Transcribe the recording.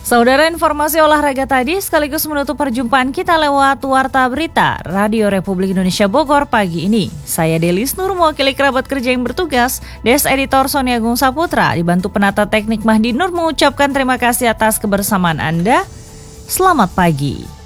Saudara, informasi olahraga tadi sekaligus menutup perjumpaan kita lewat Warta Berita Radio Republik Indonesia Bogor pagi ini. Saya Delis Nur, mewakili kerabat kerja yang bertugas. Des Editor Sony Agung Saputra, dibantu penata teknik Mahdi Nur, mengucapkan terima kasih atas kebersamaan Anda. Selamat pagi.